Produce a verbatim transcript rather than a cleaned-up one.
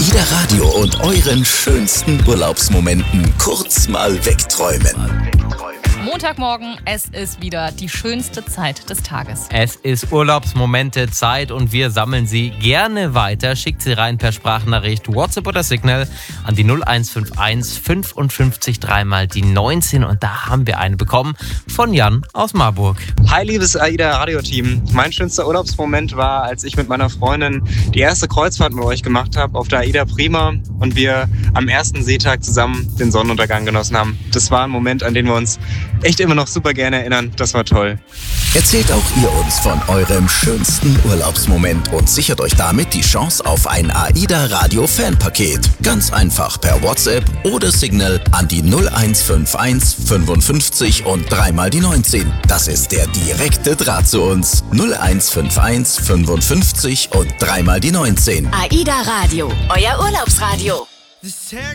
AIDA Radio und euren schönsten Urlaubsmomenten kurz mal wegträumen. Montagmorgen, es ist wieder die schönste Zeit des Tages. Es ist Urlaubsmomente Zeit und wir sammeln sie gerne weiter. Schickt sie rein per Sprachnachricht, WhatsApp oder Signal an die null eins fünf eins fünfundfünfzig dreimal die neunzehn und da haben wir eine bekommen von Jan aus Marburg. Hi liebes AIDA Radio-Team. Mein schönster Urlaubsmoment war, als ich mit meiner Freundin die erste Kreuzfahrt mit euch gemacht habe auf der AIDA Prima und wir am ersten Seetag zusammen den Sonnenuntergang genossen haben. Das war ein Moment, an den wir uns echt immer noch super gerne erinnern. Das war toll. Erzählt auch ihr uns von eurem schönsten Urlaubsmoment und sichert euch damit die Chance auf ein AIDA Radio Fanpaket. Ganz einfach per WhatsApp oder Signal an die null eins fünf eins fünfundfünfzig und dreimal die neunzehn. Das ist der direkte Draht zu uns. null eins fünf eins fünfundfünfzig und dreimal die neunzehn. AIDA Radio, euer Urlaubsradio.